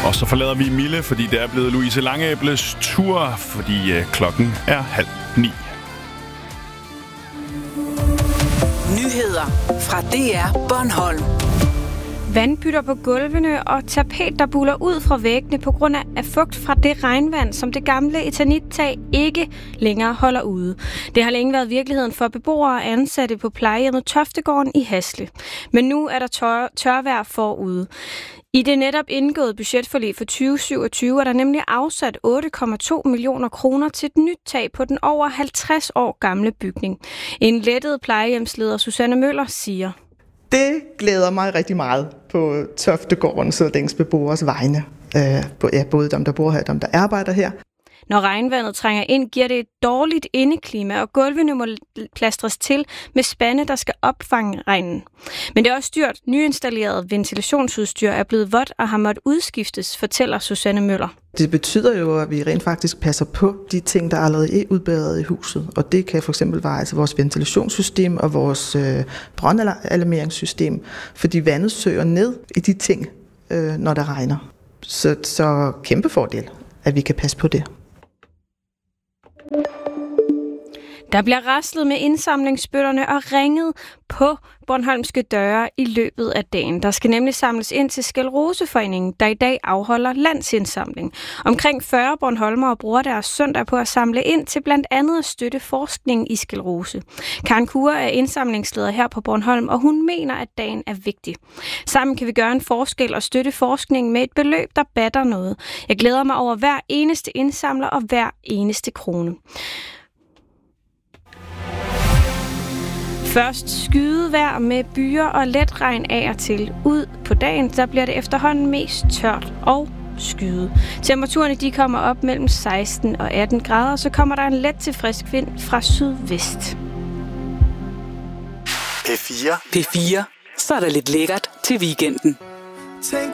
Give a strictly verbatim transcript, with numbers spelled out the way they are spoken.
Og så forlader vi Mille, fordi det er blevet Louise Langæbles tur, fordi øh, klokken er halv ni. Nyheder fra D R Bornholm. Vandbytter på gulvene og tapet, der buler ud fra væggene på grund af fugt fra det regnvand, som det gamle eternit-tag ikke længere holder ude. Det har længe været virkeligheden for beboere og ansatte på plejehjemmet Toftegården i Hasle. Men nu er der tør- tørvejr forude. I det netop indgåede budgetforlig for tyve syvogtyve er der nemlig afsat otte komma to millioner kroner til et nyt tag på den over halvtreds år gamle bygning. En lettet plejehjemsleder Susanne Møller siger: Det glæder mig rigtig meget på Toftegårdens og dens beboers vegne. Ja, både dem, der bor her og dem, der arbejder her. Når regnvandet trænger ind, giver det et dårligt indeklima, og gulvene må plastres til med spande, der skal opfange regnen. Men det er også dyrt. Nyinstalleret ventilationsudstyr er blevet vådt og har måttet udskiftes, fortæller Susanne Møller. Det betyder jo, at vi rent faktisk passer på de ting, der allerede er udbedret i huset. Og det kan for eksempel være altså vores ventilationssystem og vores øh, brandalarmeringssystem, fordi vandet søger ned i de ting, øh, når det regner. Så, så kæmpe fordel, at vi kan passe på det. Der bliver raslet med indsamlingsbøtterne og ringet på bornholmske døre i løbet af dagen. Der skal nemlig samles ind til Scleroseforeningen, der i dag afholder landsindsamling. Omkring fyrre bornholmere bruger deres søndag på at samle ind til blandt andet at støtte forskning i sklerose. Karen Kure er indsamlingsleder her på Bornholm, og hun mener, at dagen er vigtig. Sammen kan vi gøre en forskel og støtte forskningen med et beløb, der batter noget. Jeg glæder mig over hver eneste indsamler og hver eneste krone. Først skydevejr med byer og let regn af og til. Ud på dagen, der bliver det efterhånden mest tørt og skyde. Temperaturerne de kommer op mellem seksten og atten grader, så kommer der en let til frisk vind fra sydvest. P fire. P fire. Så er der lidt lækkert til weekenden.